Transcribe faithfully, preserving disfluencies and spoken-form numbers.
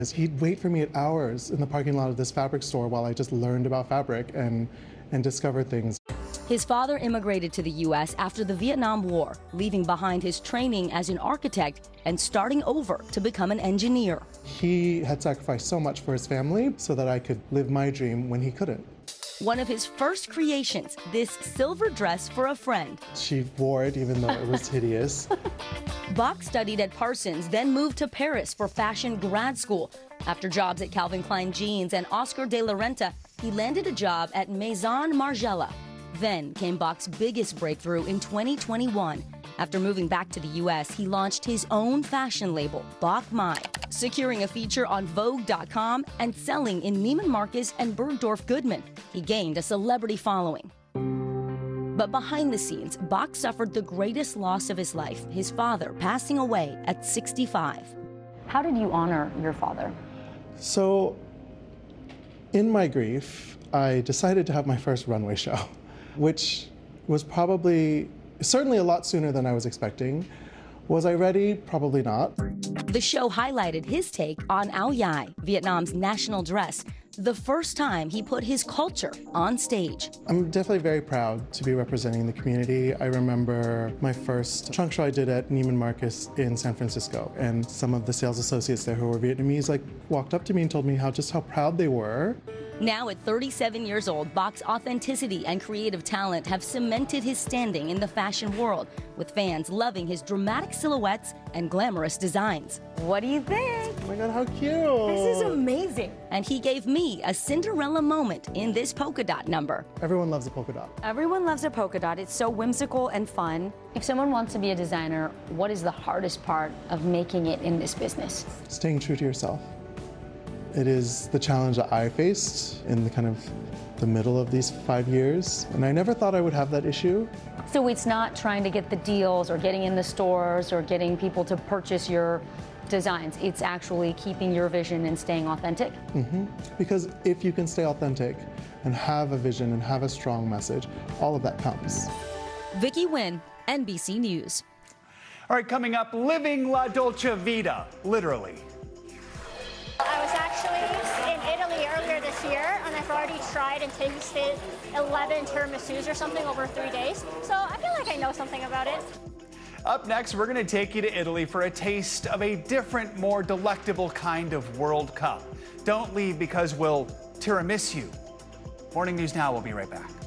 He'd wait for me at hours in the parking lot of this fabric store while I just learned about fabric and, and discovered things. His father immigrated to the U S after the Vietnam War, leaving behind his training as an architect and starting over to become an engineer. He had sacrificed so much for his family so that I could live my dream when he couldn't. One of his first creations, this silver dress for a friend. She wore it even though it was hideous. Bach studied at Parsons, then moved to Paris for fashion grad school. After jobs at Calvin Klein Jeans and Oscar de la Renta, he landed a job at Maison Margiela. Then came Bach's biggest breakthrough in twenty twenty-one. After moving back to the U S, he launched his own fashion label, Bach My, securing a feature on Vogue dot com and selling in Neiman Marcus and Bergdorf Goodman. He gained a celebrity following. But behind the scenes, Bach suffered the greatest loss of his life, his father passing away at sixty-five. How did you honor your father? So, in my grief, I decided to have my first runway show, which was probably, certainly a lot sooner than I was expecting. Was I ready? Probably not. The show highlighted his take on Áo Dài, Vietnam's national dress, the first time he put his culture on stage. I'm definitely very proud to be representing the community. I remember my first trunk show I did at Neiman Marcus in San Francisco, and some of the sales associates there who were Vietnamese like walked up to me and told me how just how proud they were. Now at thirty-seven years old, Bach's authenticity and creative talent have cemented his standing in the fashion world, with fans loving his dramatic silhouettes and glamorous designs. What do you think? Oh my God, how cute! This is amazing. And he gave me a Cinderella moment in this polka dot number. Everyone loves a polka dot. Everyone loves a polka dot. It's so whimsical and fun. If someone wants to be a designer, what is the hardest part of making it in this business? Staying true to yourself. It is the challenge that I faced in the kind of the middle of these five years, and I never thought I would have that issue. So it's not trying to get the deals or getting in the stores or getting people to purchase your designs. It's actually keeping your vision and staying authentic. Mm-hmm. Because if you can stay authentic and have a vision and have a strong message, all of that comes. Vicky Nguyen, N B C News. All right, coming up, living La Dolce Vita, literally. I was actually in Italy earlier this year, and I've already tried and tasted eleven tiramisus or something over three days. So I feel like I know something about it. Up next, we're going to take you to Italy for a taste of a different, more delectable kind of World Cup. Don't leave because we'll tiramisu you. Morning News Now, we'll be right back.